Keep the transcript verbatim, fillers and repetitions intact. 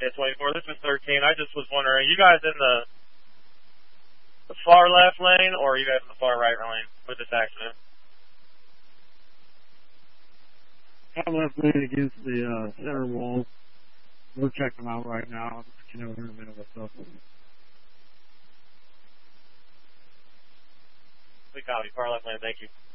Yeah, twenty-four. This is thirteen. I just was wondering, are you guys in the the far left lane, or are you guys in the far right lane with this accident? I'm left lane against the uh, center wall. We'll check them out right now. You know, in a minute what's up. We copy. Far left lane. Thank you.